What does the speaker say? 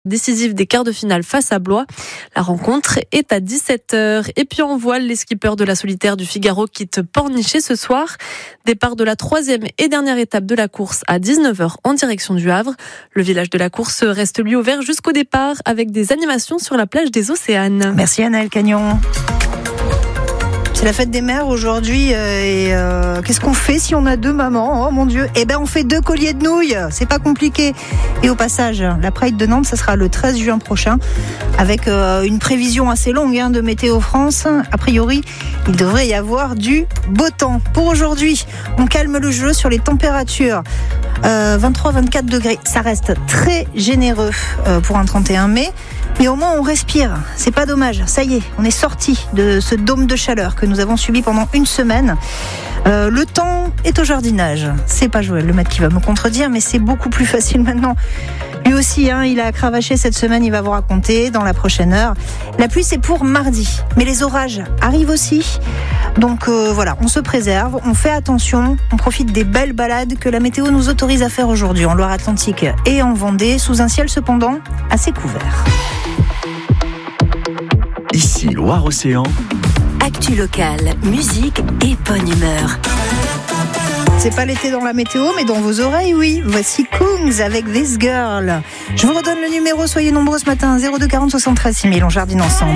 décisive des quarts de finale face à Blois. La rencontre est à 17h. Et puis en voile, les skippers de la solitaire du Figaro quittent Pornichet ce soir. Départ de la 3e et dernière étape de la course à 19h en direction du Havre. Le village de la course reste lui ouvert jusqu'au départ avec des animations sur la plage des Océanes. Merci Anaëlle Cagnon. C'est la fête des mères aujourd'hui et qu'est-ce qu'on fait si on a 2 mamans ? Oh mon Dieu. Eh ben on fait 2 colliers de nouilles, c'est pas compliqué. Et au passage, la Pride de Nantes, ça sera le 13 juin prochain avec une prévision assez longue de Météo France. A priori, il devrait y avoir du beau temps. Pour aujourd'hui, on calme le jeu sur les températures. 23-24 degrés, ça reste très généreux pour un 31 mai. Mais au moins on respire, c'est pas dommage. Ça y est, on est sorti de ce dôme de chaleur que nous avons subi pendant une semaine. Le temps est au jardinage. C'est pas Joël le maître qui va me contredire, mais c'est beaucoup plus facile maintenant. Lui aussi, il a cravaché cette semaine, il va vous raconter dans la prochaine heure. La pluie, c'est pour mardi, mais les orages arrivent aussi. Donc voilà, on se préserve, on fait attention, on profite des belles balades que la météo nous autorise à faire aujourd'hui en Loire-Atlantique et en Vendée, sous un ciel cependant assez couvert. Ici Loire-Océan. Actu locale, musique et bonne humeur. C'est pas l'été dans la météo, mais dans vos oreilles, oui. Voici Kungs avec This Girl. Je vous redonne le numéro, soyez nombreux ce matin, 02 40 73 6000, on jardine ensemble.